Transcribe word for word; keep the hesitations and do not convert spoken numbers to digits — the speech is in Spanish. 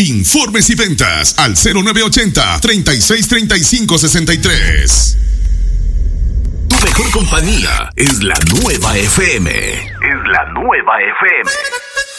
Informes y ventas al cero nueve ochenta, treinta y seis, treinta y cinco, sesenta y tres. Tu mejor compañía es la nueva F M. Es la nueva F M.